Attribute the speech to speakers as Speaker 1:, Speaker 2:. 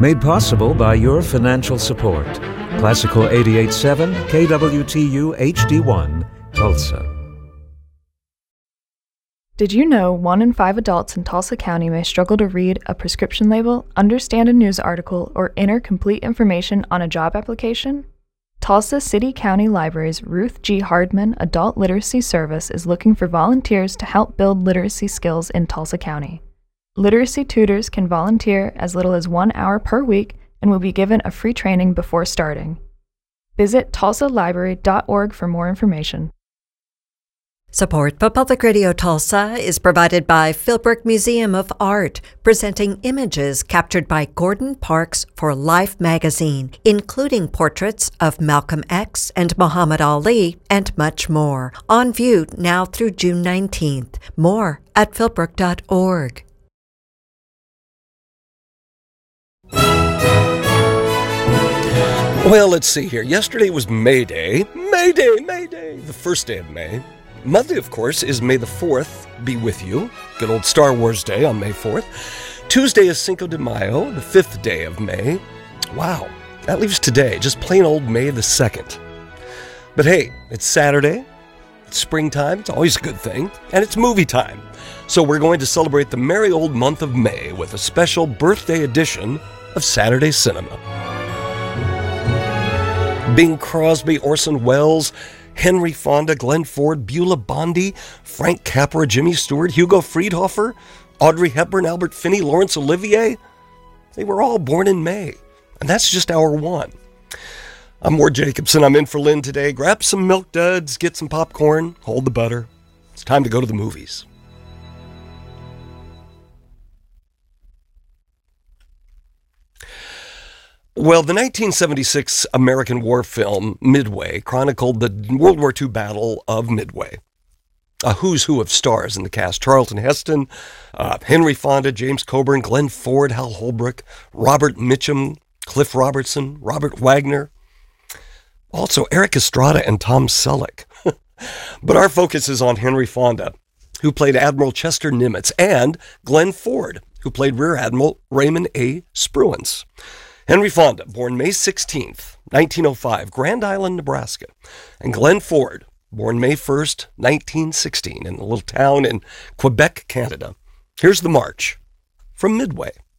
Speaker 1: Made possible by your financial support. Classical 88.7 KWTU HD1, Tulsa.
Speaker 2: Did you know 1 in 5 adults in Tulsa County may struggle to read a prescription label, understand a news article, or enter complete information on a job application? Tulsa City County Library's Ruth G. Hardman Adult Literacy Service is looking for volunteers to help build literacy skills in Tulsa County. Literacy tutors can volunteer as little as 1 hour per week and will be given a free training before starting. Visit tulsalibrary.org for more information.
Speaker 3: Support for Public Radio Tulsa is provided by Philbrook Museum of Art, presenting images captured by Gordon Parks for Life magazine, including portraits of Malcolm X and Muhammad Ali, and much more. On view now through June 19th. More at philbrook.org.
Speaker 4: Well, let's see here. Yesterday was May Day. May Day, the first day of May. Monday, of course, is May the 4th, be with you. Good old Star Wars Day on May 4th. Tuesday is Cinco de Mayo, the 5th day of May. Wow, that leaves today, just plain old May the 2nd. But hey, it's Saturday, it's springtime, it's always a good thing, and it's movie time. So we're going to celebrate the merry old month of May with a special birthday edition of Saturday Cinema. Bing Crosby, Orson Welles, Henry Fonda, Glenn Ford, Beulah Bondi, Frank Capra, Jimmy Stewart, Hugo Friedhofer, Audrey Hepburn, Albert Finney, Laurence Olivier. They were all born in May, and that's just hour one. I'm Ward Jacobson. I'm in for Lynn today. Grab some Milk Duds, get some popcorn, hold the butter. It's time to go to the movies. Well, the 1976 American war film Midway chronicled the World War II Battle of Midway. A who's who of stars in the cast: Charlton Heston, Henry Fonda, James Coburn, Glenn Ford, Hal Holbrook, Robert Mitchum, Cliff Robertson, Robert Wagner. Also Eric Estrada and Tom Selleck. But our focus is on Henry Fonda, who played Admiral Chester Nimitz, and Glenn Ford, who played Rear Admiral Raymond A. Spruance. Henry Fonda, born May 16th, 1905, Grand Island, Nebraska. And Glenn Ford, born May 1st, 1916, in a little town in Quebec, Canada. Here's the march from Midway.